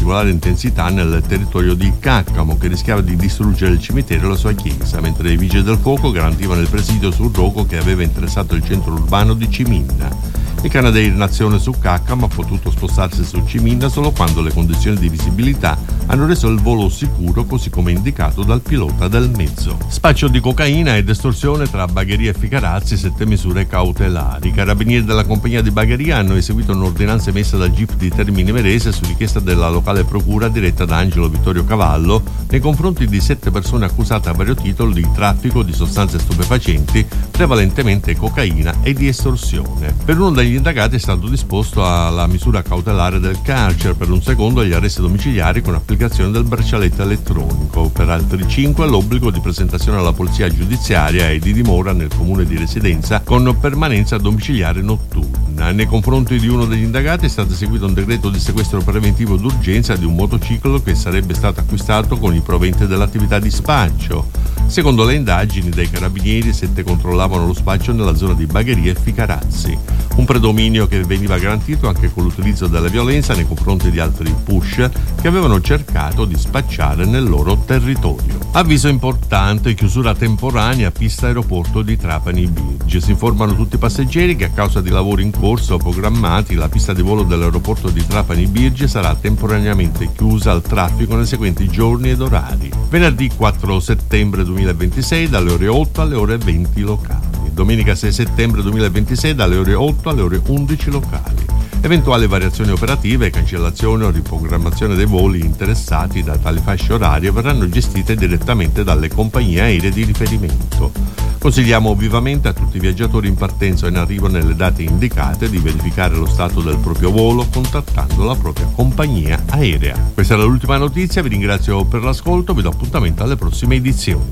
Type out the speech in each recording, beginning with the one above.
particolare intensità nel territorio di Caccamo, che rischiava di distruggere il cimitero e la sua chiesa, mentre i vigili del fuoco garantivano il presidio sul rogo che aveva interessato il centro urbano di Ciminna. Il Canadair Nazione su Caccamo ha potuto spostarsi su Ciminna solo quando le condizioni di visibilità hanno reso il volo sicuro, così come indicato dal pilota del mezzo. Spaccio di cocaina ed estorsione tra Bagheria e Ficarazzi, 7 misure cautelari. I carabinieri della compagnia di Bagheria hanno eseguito un'ordinanza emessa dal GIP di Termini Imerese su richiesta della locale procura diretta da Angelo Vittorio Cavallo nei confronti di 7 persone accusate a vario titolo di traffico di sostanze stupefacenti, prevalentemente cocaina, e di estorsione. Per uno degli indagati è stato disposto alla misura cautelare del carcere, per un secondo agli arresti domiciliari con applicazione del braccialetto elettronico. Per altri 5 l'obbligo di presentazione alla polizia giudiziaria e di dimora nel comune di residenza con permanenza domiciliare notturna. Nei confronti di uno degli indagati è stato eseguito un decreto di sequestro preventivo d'urgenza di un motociclo che sarebbe stato acquistato con i proventi dell'attività di spaccio. Secondo le indagini dei carabinieri, 7 controllavano lo spaccio nella zona di Bagheria e Ficarazzi. Un predominio che veniva garantito anche con l'utilizzo della violenza nei confronti di altri push che avevano cercato di spacciare nel loro territorio. Avviso importante: chiusura temporanea pista aeroporto di Trapani Birgi. Si informano tutti i passeggeri che a causa di lavori in corso programmati la pista di volo dell'aeroporto di Trapani Birgi sarà temporaneamente chiusa al traffico nei seguenti giorni ed orari: venerdì 4 settembre 2026 dalle ore 8 alle ore 20 locali, domenica 6 settembre 2026 dalle ore 8 alle ore 11 locali. Eventuali variazioni operative, cancellazione o riprogrammazione dei voli interessati da tali fasce orarie verranno gestite direttamente dalle compagnie aeree di riferimento. Consigliamo vivamente a tutti i viaggiatori in partenza o in arrivo nelle date indicate di verificare lo stato del proprio volo contattando la propria compagnia aerea. Questa era l'ultima notizia, vi ringrazio per l'ascolto, vi do appuntamento alle prossime edizioni.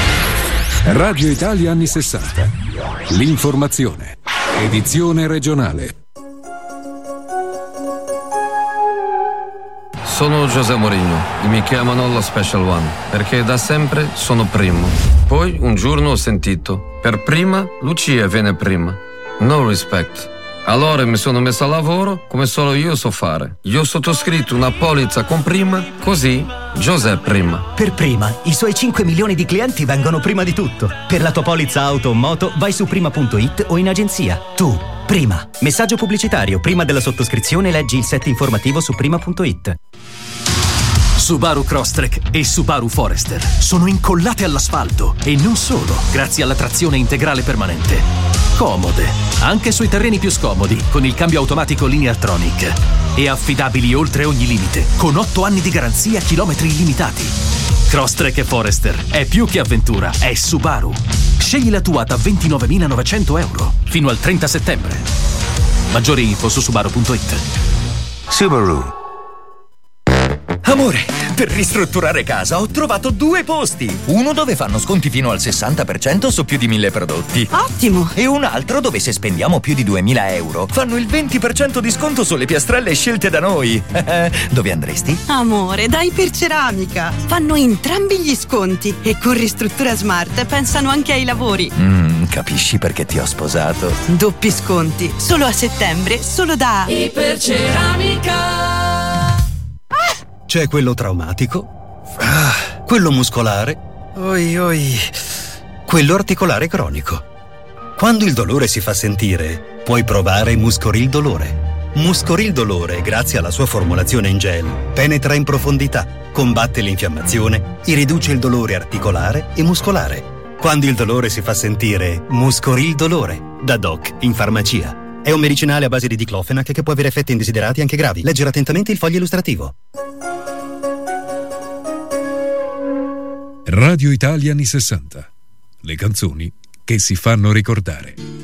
Radio Italia anni 60. L'informazione. Edizione regionale. Sono José Mourinho e mi chiamano lo Special One perché da sempre sono primo. Poi un giorno ho sentito: per prima Lucia viene prima. No respect. Allora mi sono messo a lavoro come solo io so fare. Io ho sottoscritto una polizza con prima, così José prima. Per prima, i suoi 5 milioni di clienti vengono prima di tutto. Per la tua polizza auto o moto vai su prima.it o in agenzia. Tu, prima. Messaggio pubblicitario: prima della sottoscrizione leggi il set informativo su prima.it. Subaru Crosstrek e Subaru Forester sono incollate all'asfalto e non solo, grazie alla trazione integrale permanente. Comode, anche sui terreni più scomodi, con il cambio automatico Lineartronic. E affidabili oltre ogni limite, con 8 anni di garanzia a chilometri illimitati. Crosstrek e Forester è più che avventura, è Subaru. Scegli la tua da 29.900 euro fino al 30 settembre. Maggiori info su Subaru.it. Subaru. Amore, per ristrutturare casa ho trovato 2 posti. Uno dove fanno sconti fino al 60% su più di 1000 prodotti. Ottimo! E un altro dove se spendiamo più di 2000 euro fanno il 20% di sconto sulle piastrelle scelte da noi. Dove andresti? Amore, da Iperceramica. Fanno entrambi gli sconti e con Ristruttura Smart pensano anche ai lavori. Capisci perché ti ho sposato? Doppi sconti, solo a settembre, solo da Iperceramica. C'è quello traumatico, quello muscolare, quello articolare cronico. Quando il dolore si fa sentire, puoi provare Muscoril Dolore. Muscoril Dolore, grazie alla sua formulazione in gel, penetra in profondità, combatte l'infiammazione e riduce il dolore articolare e muscolare. Quando il dolore si fa sentire, Muscoril Dolore, da Doc in farmacia. È un medicinale a base di diclofenac che può avere effetti indesiderati anche gravi. Leggere attentamente il foglio illustrativo. Radio Italia anni 60. Le canzoni che si fanno ricordare.